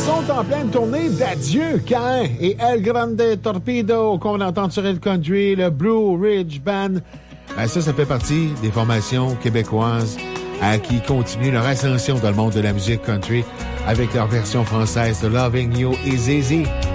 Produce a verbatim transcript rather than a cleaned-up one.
sont en pleine tournée d'adieu. Cain et El Grande Torpedo, qu'on entend sur le country, le Blue Ridge Band. Ben ça, ça fait partie des formations québécoises euh, qui continuent leur ascension dans le monde de la musique country avec leur version française de Loving You et Zizi.